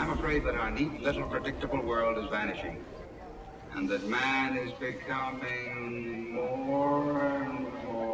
I'm afraid that our neat little predictable world is vanishing, and that man is becoming more and more